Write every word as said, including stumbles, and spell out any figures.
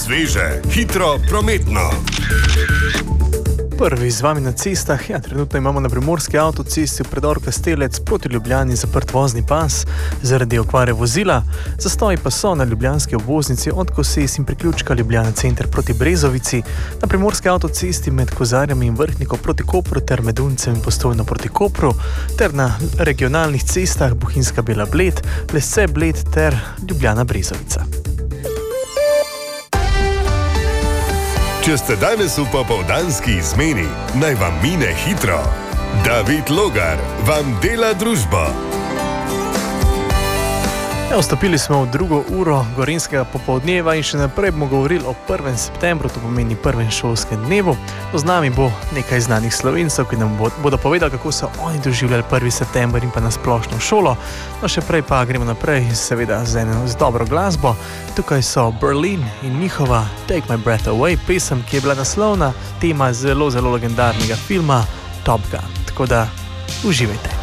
sveže, hitro, prometno. Prvi z vami na cestah. Ja, trenutno imamo na primorski avtocesti v predoru Kastelec proti Ljubljani zaprt vozni pas zaradi okvare vozila. Zastoji pa so na ljubljanski obvoznici od Koses in priključka Ljubljana center proti Brezovici, na primorski avtocesti med Kozarjami in Vrhniko proti Kopru ter med Uncem in Postojno proti Kopru ter na regionalnih cestah Bohinjska Bela Bled, Lesce Bled ter Ljubljana Brezovica. Če ste danes v popoldanski izmeni, naj vam mine hitro. David Logar vam dela družbo. Ja, vstopili smo v drugo uro gorenjskega popoldneva in še naprej bomo govorili o prvem septembru, to pomeni prvem šolskem dnevu. Z nami bo nekaj znanih Slovencev, ki nam bodo povedali, kako so oni doživljali prvi september in pa na splošno šolo. No, še prej pa gremo naprej, seveda z eno z dobro glasbo. Tukaj so Berlin in njihova Take My Breath Away, pesem, ki je bila naslovna tema zelo, zelo legendarnega filma Top Gun. Tako da uživajte.